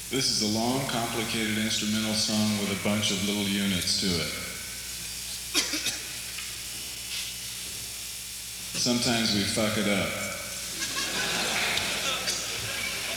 This is a long, complicated instrumental song with a bunch of little units to it. Sometimes we fuck it up.